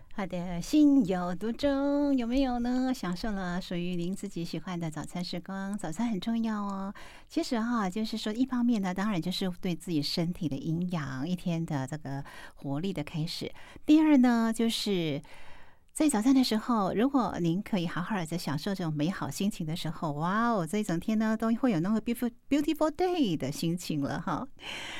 好的，心有独钟，有没有呢？享受了属于您自己喜欢的早餐时光，早餐很重要哦。其实哈，就是说，一方面呢，当然就是对自己身体的营养，一天的这个活力的开始。第二呢，就是在早餐的时候，如果您可以好好的在享受这种美好心情的时候，哇哦，这一整天呢都会有那个 beautiful day 的心情了哈。